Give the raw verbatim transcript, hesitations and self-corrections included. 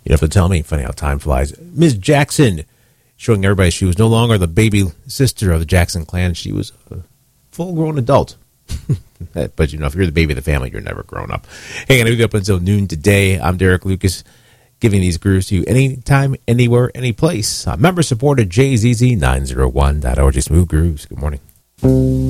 You have to tell me. Funny how time flies. Miz Jackson, showing everybody she was no longer the baby sister of the Jackson clan. She was a full-grown adult. But, you know, if you're the baby of the family, you're never grown up. Hey, I'm going to be up until noon today. I'm Derek Lucas, giving these grooves to you anytime, anywhere, any place. Uh, member supported J Z Z nine oh one dot org. Smooth Grooves. Good morning.